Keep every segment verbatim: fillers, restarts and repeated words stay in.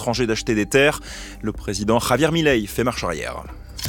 étrangers d'acheter des terres. Le président Javier Milei fait marche arrière.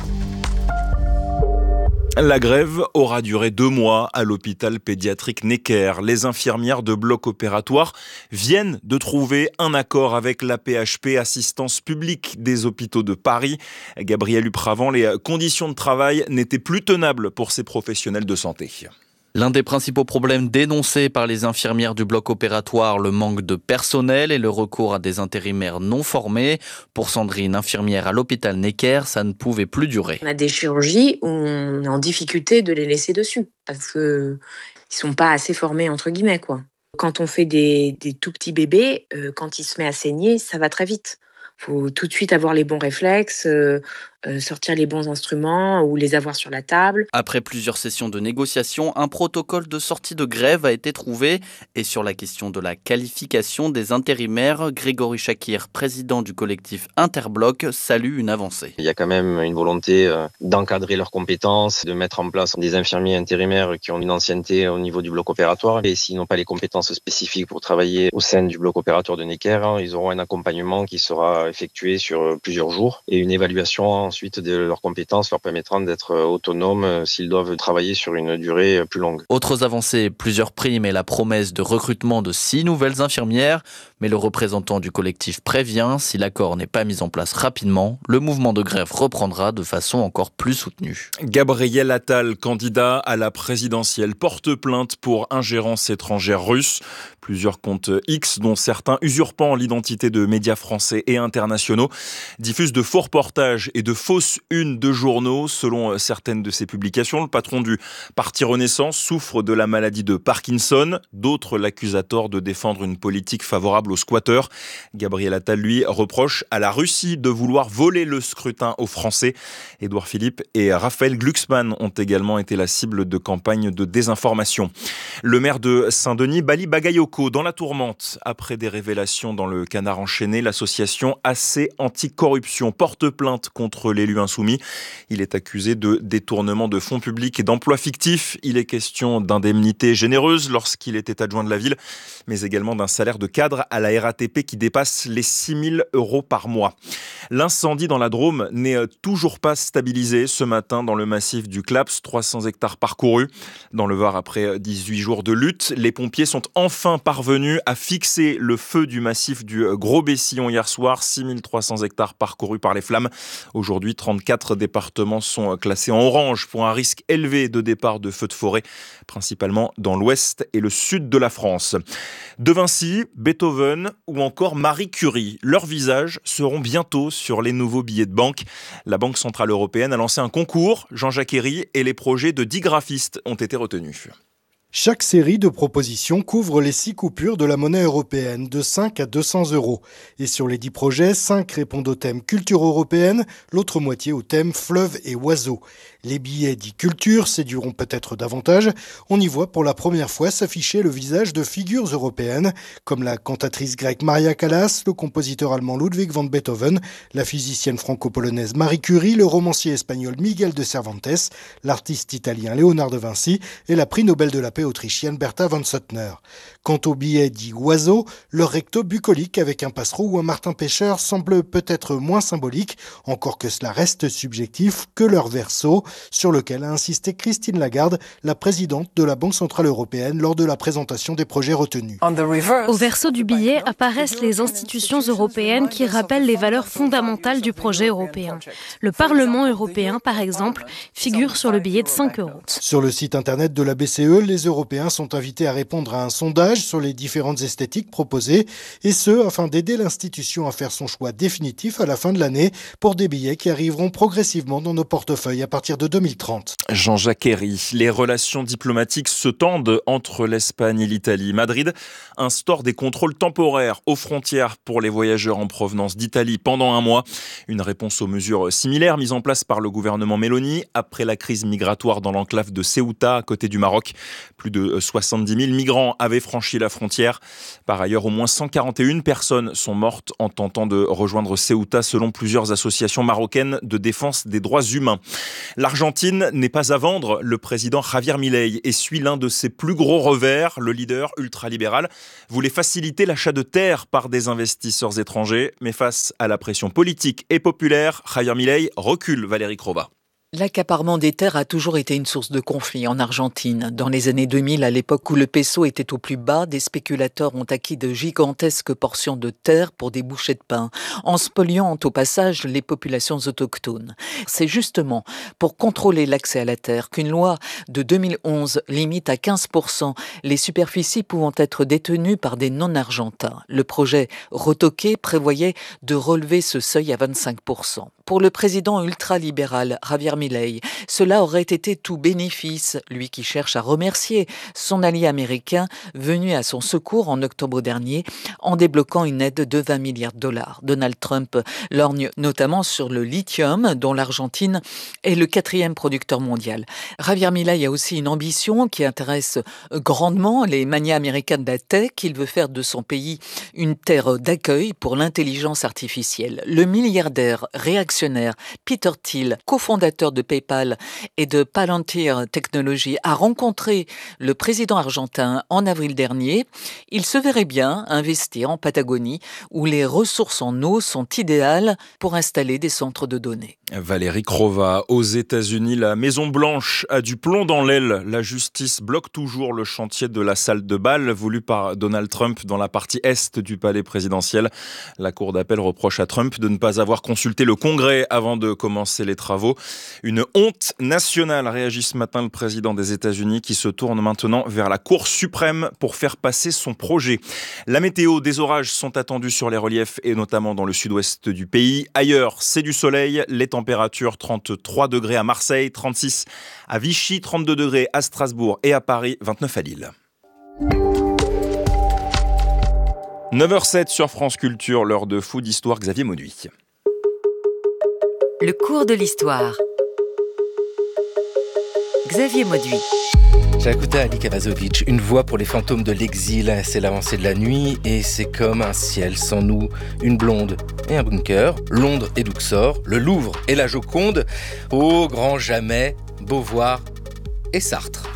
La grève aura duré deux mois à l'hôpital pédiatrique Necker. Les infirmières de bloc opératoire viennent de trouver un accord avec l'A P H P, Assistance publique des hôpitaux de Paris. Gabriel Upravant, les conditions de travail n'étaient plus tenables pour ces professionnels de santé. L'un des principaux problèmes dénoncés par les infirmières du bloc opératoire, le manque de personnel et le recours à des intérimaires non formés. Pour Sandrine, infirmière à l'hôpital Necker, ça ne pouvait plus durer. On a des chirurgies où on est en difficulté de les laisser dessus parce qu'ils ne sont pas assez formés, entre guillemets, quoi. Quand on fait des, des tout petits bébés, euh, quand il se met à saigner, ça va très vite. Il faut tout de suite avoir les bons réflexes, euh, euh, sortir les bons instruments ou les avoir sur la table. Après plusieurs sessions de négociation, un protocole de sortie de grève a été trouvé. Et sur la question de la qualification des intérimaires, Grégory Chakir, président du collectif Interbloc, salue une avancée. Il y a quand même une volonté d'encadrer leurs compétences, de mettre en place des infirmiers intérimaires qui ont une ancienneté au niveau du bloc opératoire. Et s'ils n'ont pas les compétences spécifiques pour travailler au sein du bloc opératoire de Necker, ils auront un accompagnement qui sera effectué sur plusieurs jours et une évaluation ensuite de leurs compétences leur permettra d'être autonomes s'ils doivent travailler sur une durée plus longue. Autres avancées, plusieurs primes et la promesse de recrutement de six nouvelles infirmières. Mais le représentant du collectif prévient, si l'accord n'est pas mis en place rapidement, le mouvement de grève reprendra de façon encore plus soutenue. Gabriel Attal, candidat à la présidentielle, porte plainte pour ingérence étrangère russe. Plusieurs comptes X, dont certains usurpant l'identité de médias français et internationaux, diffusent de faux reportages et de fausses unes de journaux. Selon certaines de ces publications, le patron du Parti Renaissance souffre de la maladie de Parkinson. D'autres l'accusent à tort de défendre une politique favorable aux squatteurs. Gabriel Attal, lui, reproche à la Russie de vouloir voler le scrutin aux Français. Édouard Philippe et Raphaël Glucksmann ont également été la cible de campagnes de désinformation. Le maire de Saint-Denis, Bali Bagayoko, dans la tourmente. Après des révélations dans le Canard enchaîné, l'association A C Anticorruption porte plainte contre l'élu insoumis. Il est accusé de détournement de fonds publics et d'emplois fictifs. Il est question d'indemnités généreuses lorsqu'il était adjoint de la ville, mais également d'un salaire de cadre à la R A T P qui dépasse les six mille euros par mois. L'incendie dans la Drôme n'est toujours pas stabilisé ce matin dans le massif du Claps, trois cents hectares parcourus. Dans le Var, après dix-huit jours de lutte, les pompiers sont enfin parvenus à fixer le feu du massif du Gros-Bessillon hier soir, six mille trois cents hectares parcourus par les flammes. Aujourd'hui, trente-quatre départements sont classés en orange pour un risque élevé de départ de feux de forêt, principalement dans l'ouest et le sud de la France. De Vinci, Beethoven ou encore Marie Curie, leurs visages seront bientôt sur les nouveaux billets de banque. La Banque Centrale Européenne a lancé un concours. Jean-Jacques Herry et les projets de dix graphistes ont été retenus. Chaque série de propositions couvre les six coupures de la monnaie européenne, de cinq à deux cents euros. Et sur les dix projets, cinq répondent au thème culture européenne, l'autre moitié au thème fleuve et oiseaux. Les billets dits culture séduiront peut-être davantage. On y voit pour la première fois s'afficher le visage de figures européennes, comme la cantatrice grecque Maria Callas, le compositeur allemand Ludwig van Beethoven, la physicienne franco-polonaise Marie Curie, le romancier espagnol Miguel de Cervantes, l'artiste italien Léonard de Vinci et la prix Nobel de la paix autrichienne Bertha von Suttner. Quant aux billets dits oiseaux, leur recto bucolique avec un passereau ou un martin pêcheur semble peut-être moins symbolique, encore que cela reste subjectif, que leur verso, sur lequel a insisté Christine Lagarde, la présidente de la Banque Centrale Européenne, lors de la présentation des projets retenus. Au verso du billet apparaissent les institutions européennes qui rappellent les valeurs fondamentales du projet européen. Le Parlement européen, par exemple, figure sur le billet de cinq euros. Sur le site internet de la B C E, les Européens sont invités à répondre à un sondage sur les différentes esthétiques proposées, et ce, afin d'aider l'institution à faire son choix définitif à la fin de l'année pour des billets qui arriveront progressivement dans nos portefeuilles à partir de deux mille trente. Jean-Jacques Herry, les relations diplomatiques se tendent entre l'Espagne et l'Italie. Madrid instaure des contrôles temporaires aux frontières pour les voyageurs en provenance d'Italie pendant un mois. Une réponse aux mesures similaires mises en place par le gouvernement Meloni après la crise migratoire dans l'enclave de Ceuta à côté du Maroc. plus de soixante-dix mille migrants avaient franchi la frontière. Par ailleurs, au moins cent quarante et une personnes sont mortes en tentant de rejoindre Ceuta, selon plusieurs associations marocaines de défense des droits humains. L'Argentine n'est pas à vendre. Le président Javier Milei essuie l'un de ses plus gros revers. Le leader ultralibéral voulait faciliter l'achat de terres par des investisseurs étrangers. Mais face à la pression politique et populaire, Javier Milei recule. Valérie Crova. L'accaparement des terres a toujours été une source de conflit en Argentine. Dans les années deux mille, à l'époque où le peso était au plus bas, des spéculateurs ont acquis de gigantesques portions de terre pour des bouchées de pain, en spoliant au passage les populations autochtones. C'est justement pour contrôler l'accès à la terre qu'une loi de deux mille onze limite à quinze pour cent les superficies pouvant être détenues par des non-argentins. Le projet retoqué prévoyait de relever ce seuil à vingt-cinq pour cent. Pour le président ultralibéral Javier Milei, cela aurait été tout bénéfice, lui qui cherche à remercier son allié américain venu à son secours en octobre dernier en débloquant une aide de vingt milliards de dollars. Donald Trump lorgne notamment sur le lithium dont l'Argentine est le quatrième producteur mondial. Javier Milei a aussi une ambition qui intéresse grandement les manias américains de la tech. Il veut faire de son pays une terre d'accueil pour l'intelligence artificielle. Le milliardaire réactionnaire Peter Thiel, cofondateur de PayPal et de Palantir Technologies, a rencontré le président argentin en avril dernier. Il se verrait bien investir en Patagonie, où les ressources en eau sont idéales pour installer des centres de données. Valérie Crova. Aux États-Unis, la Maison-Blanche a du plomb dans l'aile. La justice bloque toujours le chantier de la salle de bal voulu par Donald Trump dans la partie est du palais présidentiel. La cour d'appel reproche à Trump de ne pas avoir consulté le Congrès avant de commencer les travaux. Une honte nationale, réagit ce matin le président des États-Unis qui se tourne maintenant vers la Cour suprême pour faire passer son projet. La météo, des orages sont attendus sur les reliefs et notamment dans le sud-ouest du pays. Ailleurs, c'est du soleil. Les températures, trente-trois degrés à Marseille, trente-six à Vichy, trente-deux degrés à Strasbourg et à Paris, vingt-neuf à Lille. neuf heures zéro sept sur France Culture, l'heure de Food Histoire, Xavier Mauduit. Le cours de l'histoire. Xavier Mauduit. Jakuta Ali Kavazovic, une voix pour les fantômes de l'exil. C'est l'avancée de la nuit et c'est comme un ciel sans nous. Une blonde et un bunker, Londres et Luxor, le Louvre et la Joconde, au grand jamais, Beauvoir et Sartre.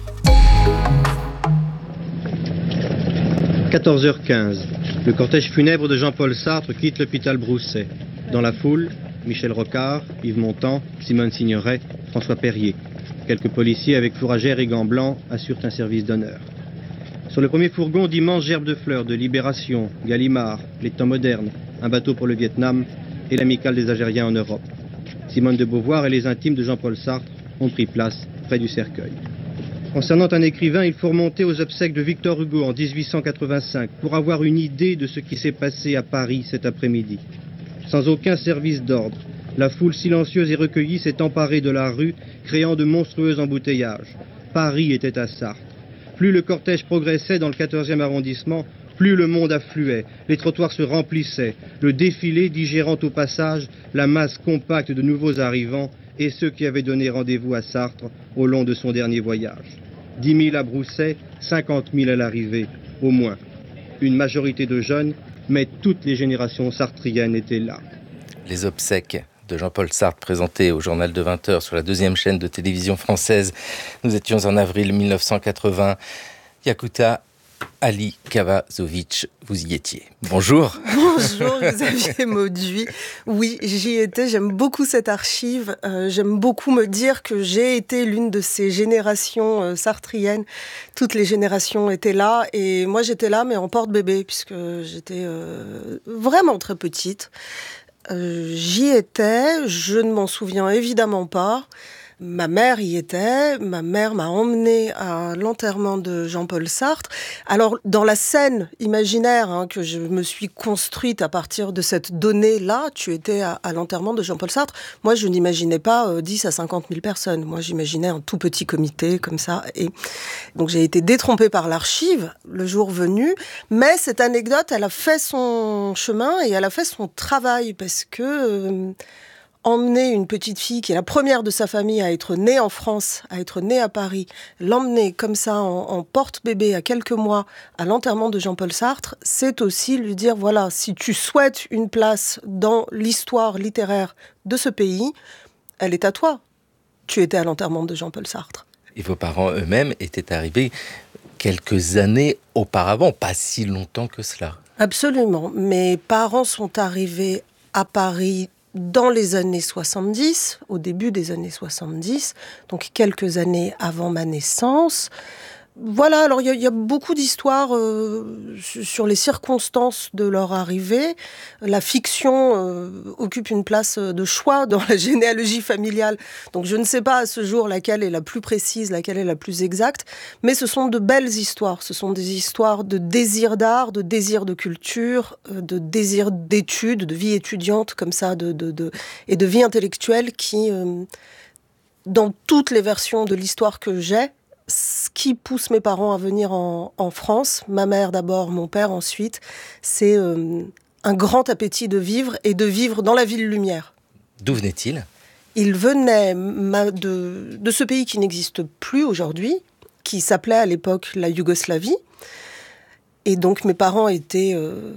quatorze heures quinze. Le cortège funèbre de Jean-Paul Sartre quitte l'hôpital Broussais. Dans la foule, Michel Rocard, Yves Montand, Simone Signoret, François Perrier. Quelques policiers avec fourragères et gants blancs assurent un service d'honneur. Sur le premier fourgon, d'immenses gerbes de fleurs de Libération, Gallimard, Les Temps modernes, un bateau pour le Vietnam et l'amicale des Algériens en Europe. Simone de Beauvoir et les intimes de Jean-Paul Sartre ont pris place près du cercueil. Concernant un écrivain, il faut remonter aux obsèques de Victor Hugo en dix-huit cent quatre-vingt-cinq pour avoir une idée de ce qui s'est passé à Paris cet après-midi. Sans aucun service d'ordre, la foule silencieuse et recueillie s'est emparée de la rue, créant de monstrueux embouteillages. Paris était à Sartre. Plus le cortège progressait dans le quatorzième arrondissement, plus le monde affluait, les trottoirs se remplissaient, le défilé digérant au passage la masse compacte de nouveaux arrivants et ceux qui avaient donné rendez-vous à Sartre au long de son dernier voyage. dix mille à Broussais, cinquante mille à l'arrivée, au moins. Une majorité de jeunes, mais toutes les générations sartriennes étaient là. Les obsèques de Jean-Paul Sartre présentées au journal de vingt heures sur la deuxième chaîne de télévision française. Nous étions en avril mille neuf cent quatre-vingts. Jakuta Ali Kavazovic, vous y étiez. Bonjour. Bonjour Xavier Mauduit. Oui, j'y étais, j'aime beaucoup cette archive. Euh, j'aime beaucoup me dire que j'ai été l'une de ces générations euh, sartriennes. Toutes les générations étaient là et moi j'étais là mais en porte-bébé puisque j'étais euh, vraiment très petite. Euh, j'y étais, je ne m'en souviens évidemment pas. Ma mère y était, ma mère m'a emmenée à l'enterrement de Jean-Paul Sartre. Alors, dans la scène imaginaire hein, que je me suis construite à partir de cette donnée-là, tu étais à, à l'enterrement de Jean-Paul Sartre. Moi, je n'imaginais pas euh, dix à cinquante mille personnes. Moi, j'imaginais un tout petit comité comme ça. Et donc, j'ai été détrompée par l'archive le jour venu. Mais cette anecdote, elle a fait son chemin et elle a fait son travail parce que... Euh, emmener une petite fille qui est la première de sa famille à être née en France, à être née à Paris, l'emmener comme ça en, en porte-bébé à quelques mois à l'enterrement de Jean-Paul Sartre, c'est aussi lui dire, voilà, si tu souhaites une place dans l'histoire littéraire de ce pays, elle est à toi. Tu étais à l'enterrement de Jean-Paul Sartre. Et vos parents eux-mêmes étaient arrivés quelques années auparavant, pas si longtemps que cela. Absolument. Mes parents sont arrivés à Paris dans les années soixante-dix, au début des années soixante-dix, donc quelques années avant ma naissance. Voilà, alors il y, y a beaucoup d'histoires euh, sur les circonstances de leur arrivée. La fiction euh, occupe une place de choix dans la généalogie familiale. Donc je ne sais pas à ce jour laquelle est la plus précise, laquelle est la plus exacte, mais ce sont de belles histoires. Ce sont des histoires de désir d'art, de désir de culture, de désir d'études, de vie étudiante comme ça, de, de, de, et de vie intellectuelle qui, euh, dans toutes les versions de l'histoire que j'ai, ce qui pousse mes parents à venir en, en France, ma mère d'abord, mon père ensuite, c'est euh, un grand appétit de vivre et de vivre dans la ville lumière. D'où venait-il ? Il venait ma, de, de ce pays qui n'existe plus aujourd'hui, qui s'appelait à l'époque la Yougoslavie. Et donc mes parents étaient euh,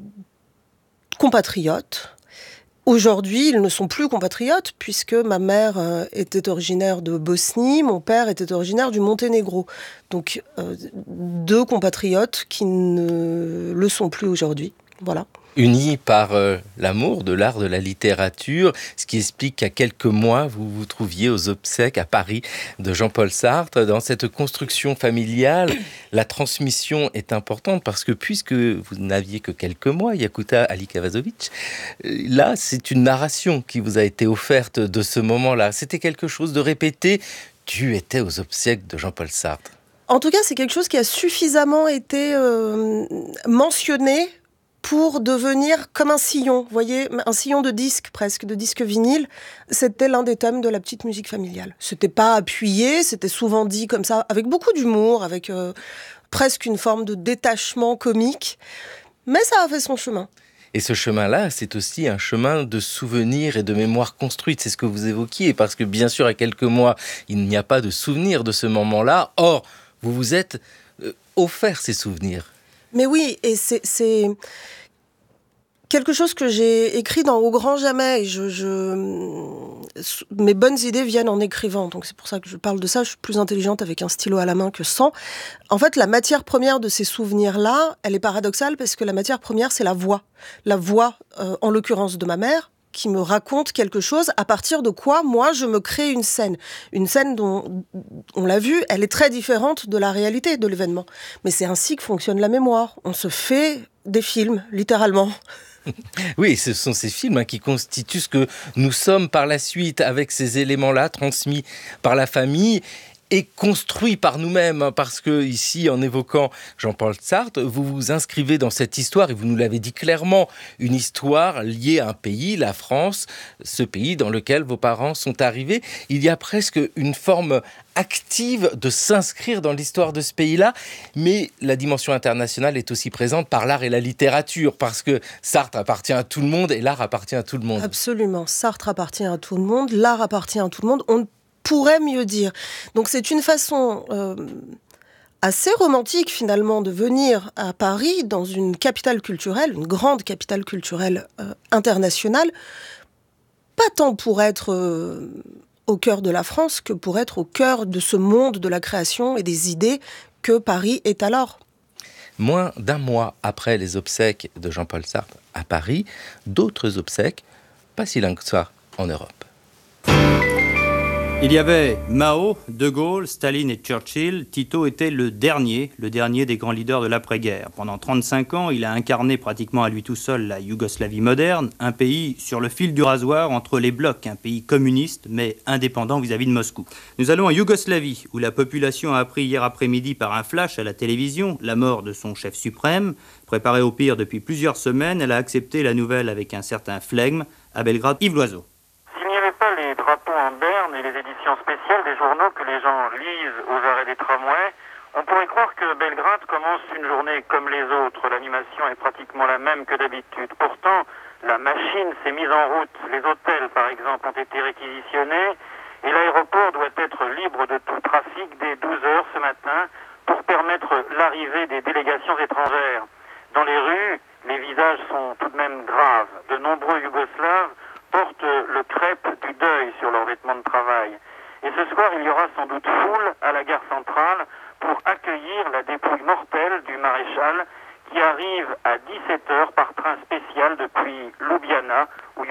compatriotes. Aujourd'hui, ils ne sont plus compatriotes puisque ma mère euh, était originaire de Bosnie, mon père était originaire du Monténégro. Donc, euh, deux compatriotes qui ne le sont plus aujourd'hui. Voilà. Unis par euh, l'amour de l'art, de la littérature, ce qui explique qu'à quelques mois, vous vous trouviez aux obsèques à Paris de Jean-Paul Sartre. Dans cette construction familiale, la transmission est importante parce que puisque vous n'aviez que quelques mois, Yakuta Alikavazovic, là, c'est une narration qui vous a été offerte de ce moment-là. C'était quelque chose de répété. Tu étais aux obsèques de Jean-Paul Sartre. En tout cas, c'est quelque chose qui a suffisamment été euh, mentionné pour devenir comme un sillon, vous voyez, un sillon de disque presque, de disque vinyle. C'était l'un des thèmes de la petite musique familiale. C'était pas appuyé, c'était souvent dit comme ça, avec beaucoup d'humour, avec euh, presque une forme de détachement comique. Mais ça a fait son chemin. Et ce chemin-là, c'est aussi un chemin de souvenirs et de mémoire construite. C'est ce que vous évoquiez, parce que bien sûr, à quelques mois, il n'y a pas de souvenir de ce moment-là. Or, vous vous êtes euh, offert ces souvenirs. Mais oui, et c'est, c'est quelque chose que j'ai écrit dans Au grand jamais. Et je, je... Mes bonnes idées viennent en écrivant, donc c'est pour ça que je parle de ça. Je suis plus intelligente avec un stylo à la main que sans. En fait, la matière première de ces souvenirs-là, elle est paradoxale parce que la matière première, c'est la voix. La voix, euh, en l'occurrence de ma mère, qui me raconte quelque chose, à partir de quoi, moi, je me crée une scène. Une scène dont, on l'a vu, elle est très différente de la réalité de l'événement. Mais c'est ainsi que fonctionne la mémoire. On se fait des films, littéralement. Oui, ce sont ces films hein, qui constituent ce que nous sommes par la suite, avec ces éléments-là transmis par la famille et construit par nous-mêmes, parce que ici, en évoquant Jean-Paul Sartre, vous vous inscrivez dans cette histoire, et vous nous l'avez dit clairement, une histoire liée à un pays, la France, ce pays dans lequel vos parents sont arrivés. Il y a presque une forme active de s'inscrire dans l'histoire de ce pays-là, mais la dimension internationale est aussi présente par l'art et la littérature, parce que Sartre appartient à tout le monde et l'art appartient à tout le monde. Absolument, Sartre appartient à tout le monde, l'art appartient à tout le monde. On pourrait mieux dire. Donc c'est une façon euh, assez romantique finalement de venir à Paris, dans une capitale culturelle, une grande capitale culturelle euh, internationale, pas tant pour être euh, au cœur de la France que pour être au cœur de ce monde de la création et des idées que Paris est alors. Moins d'un mois après les obsèques de Jean-Paul Sartre à Paris, d'autres obsèques, pas si loin que ça, en Europe. Il y avait Mao, De Gaulle, Staline et Churchill. Tito était le dernier, le dernier des grands leaders de l'après-guerre. Pendant trente-cinq ans, il a incarné pratiquement à lui tout seul la Yougoslavie moderne, un pays sur le fil du rasoir entre les blocs, un pays communiste mais indépendant vis-à-vis de Moscou. Nous allons en Yougoslavie, où la population a appris hier après-midi par un flash à la télévision la mort de son chef suprême. Préparée au pire depuis plusieurs semaines, elle a accepté la nouvelle avec un certain flegme. À Belgrade, Yves Loiseau. Les drapeaux en berne et les éditions spéciales des journaux que les gens lisent aux arrêts des tramways, on pourrait croire que Belgrade commence une journée comme les autres. L'animation est pratiquement la même que d'habitude. Pourtant, La machine s'est mise en route. Les hôtels, par exemple, ont été réquisitionnés et l'aéroport doit être libre de tout trafic dès douze heures ce matin pour permettre l'arrivée des délégations étrangères. Dans les rues, les visages sont tout de même graves. De nombreux Yougoslaves portent le crêpe du deuil sur leurs vêtements de travail. Et ce soir, il y aura sans doute foule à la gare centrale pour accueillir la dépouille mortelle du maréchal qui arrive à dix-sept heures par train spécial depuis Ljubljana, où